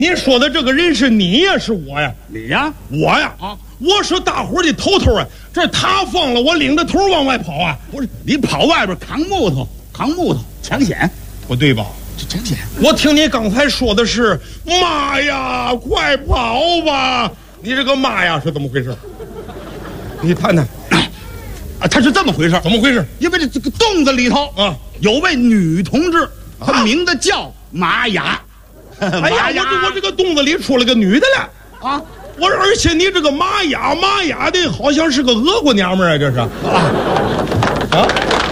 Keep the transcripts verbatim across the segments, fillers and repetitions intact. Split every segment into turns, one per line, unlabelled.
您说的这个人是你呀，是我呀？
你呀，
我呀
啊，
我是大伙的头头啊！这他放了，我领着头往外跑啊！
不是你跑外边扛木头，扛木头抢险，
不对吧？
这抢险。
我听你刚才说的是妈呀，快跑吧！你这个妈呀是怎么回事？你谈谈
啊，他是这么回事，
怎么回事？
因为这这个洞子里头
啊，
有位女同志，她名字叫玛雅。
哎呀，我这我这个洞子里出了个女的来
啊！
我说，而且你这个玛雅玛雅的，好像是个俄国娘们儿啊，这是啊啊！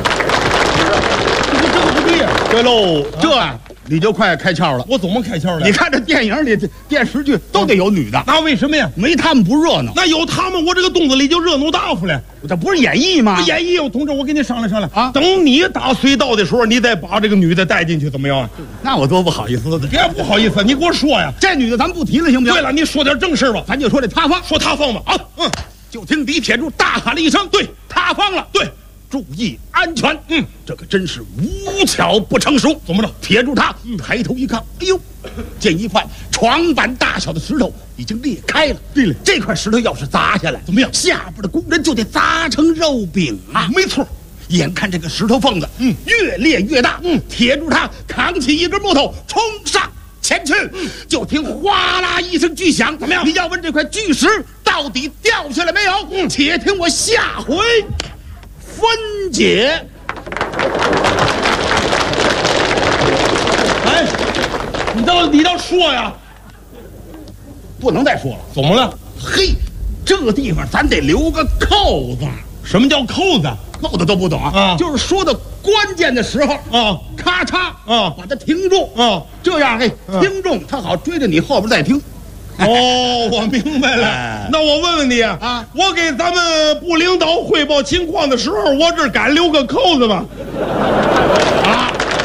这个这个不对呀！
对喽，这你就快开窍了。
我怎么开窍了？
你看这电影里、电视剧都得有女的，
那为什么呀？
没他们不热闹。
那有他们，我这个洞子里就热闹大发了。
这不是演绎吗？
演绎，同志，我跟你商量商量
啊。
等你打隧道的时候，你再把这个女的带进去，怎么样啊？
那我多不好意思的。
别不好意思，你给我说呀。
这女的咱不提了，行不行？
对了，你说点正事吧。
咱就说这塌方，
说塌方吧。啊，嗯，
就听李铁柱大喊了一声：“对，塌方了！”
对。
注意安全！
嗯，
这可真是无巧不成熟。
怎么着？
铁柱他抬头一看，哎呦，见一块床板大小的石头已经裂开了。
对了，
这块石头要是砸下来，
怎么样？
下边的工人就得砸成肉饼啊！
没错。
眼看这个石头缝子，
嗯，
越裂越大。
嗯，
铁柱他扛起一根木头冲上前去，嗯、就听哗啦一声巨响。
怎么样？
你要问这块巨石到底掉下来没有？嗯，且听我下回分解。
哎，你倒你倒说呀！
不能再说了。
怎么了？
嘿，这个地方咱得留个扣子。
什么叫扣子？
扣子都不懂啊？
啊，
就是说到关键的时候
啊，
咔嚓
啊，
把它停住
啊，
这样嘿，听众他好追着你后边再听。
哦，我明白了。哎、那我问问你啊，我给咱们部领导汇报情况的时候，我这敢留个扣子吗？啊，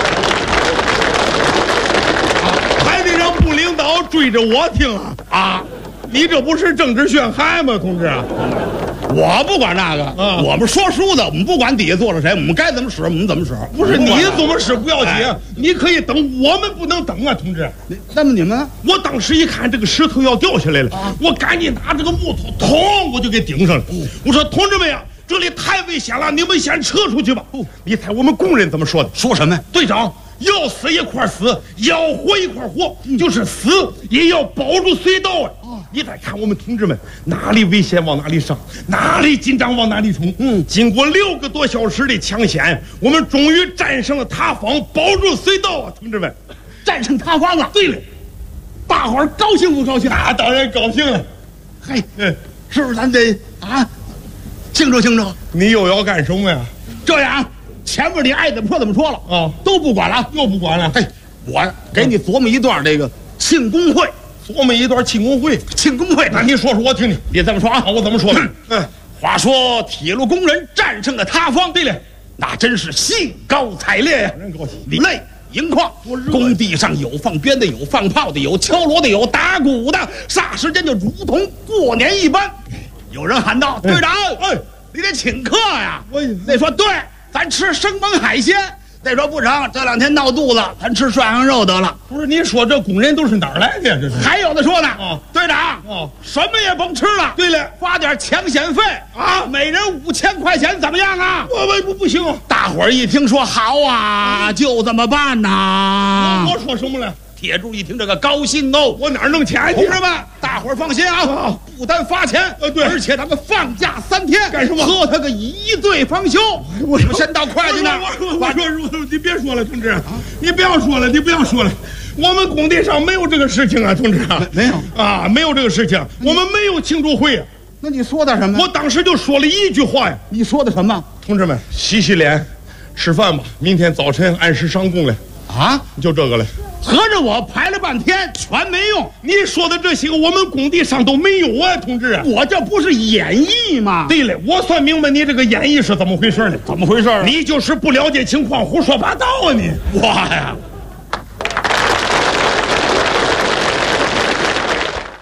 还得让部领导追着我听啊！啊，你这不是政治陷害吗，同志？
我不管那个，
啊、
我们说书的，我们不管底下坐着谁，我们该怎么使我们怎么使。
不是你怎么使不要紧，哎、你可以等，我们不能等啊，同志。
那么你们呢？
我当时一看这个石头要掉下来了，啊、我赶紧拿这个木头，咚，我就给顶上了。嗯、我说同志们呀，这里太危险了，你们先撤出去吧。哦、你猜我们工人怎么说的？
说什么呀？
队长。要死一块死，要活一块活，嗯、就是死也要保住隧道啊！哦、你再看我们同志们，哪里危险往哪里上，哪里紧张往哪里冲。嗯，经过六个多小时的抢险，我们终于战胜了塌方，保住隧道啊！同志们，
战胜塌方了。
对了，
大伙儿高兴不高兴？
那当然高兴了。
嘿，嗯，是不是咱得啊庆祝庆祝？
你又要干什么呀？
这样。前面你爱怎么说怎么说了啊，都不管了，
又不管了。
嘿，我给你琢磨一段这个庆功会，
琢磨一段庆功会，
庆功会，
那你说说我听听。
你这么说啊，
我怎么说的？
嗯，话说铁路工人战胜了塌方，
对了，
那真是兴高采烈呀，
人高兴。
你累营矿，工地上有放鞭的，有放炮的，有敲锣的，有打鼓的，霎时间就如同过年一般。有人喊道：“队长，哎，你得请客呀！”
我
那说对。咱吃生猛海鲜，再说不成，这两天闹肚子，咱吃涮羊肉得了。
不是你说这工人都是哪儿来的呀？这是
还有的说呢。
啊，
队长，啊，什么也甭吃了。
对了，
发点抢险费啊，每人五千块钱，怎么样啊？
我我不不行。
大伙儿一听说好啊，嗯、就这么办呐。
我我说什么了？
铁柱一听这个高兴哦，
我哪弄钱去？
同志们，大伙儿放心啊，啊不单发钱，
呃对，
而且咱们放假三天，
干什么？
喝他个一醉方休。我们先到会计那儿。
我我说你别说了，同志，啊、你不要说了，你不要说了，我们工地上没有这个事情啊，同志啊，
没有
啊，没有这个事情，我们没有庆祝会。
那你说的什么？
我当时就说了一句话呀。
你说的什么？
同志们，洗洗脸，吃饭吧，明天早晨按时上工来。
啊，
就这个了。
合着我排了半天全没用。
你说的这些个我们工地上都没有啊，同志。
我这不是演绎吗？
对了，我算明白你这个演绎是怎么回事呢？
怎么回事啊？
你就是不了解情况，胡说八道啊你！
我呀。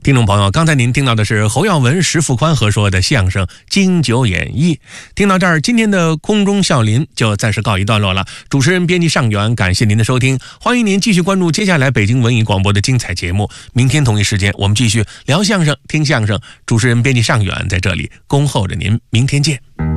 听众朋友，刚才您听到的是侯耀文、石富宽合说的相声《京九演义》。听到这儿，今天的空中笑林就暂时告一段落了。主持人编辑尚远，感谢您的收听，欢迎您继续关注接下来北京文艺广播的精彩节目。明天同一时间，我们继续聊相声、听相声。主持人编辑尚远在这里恭候着您，明天见。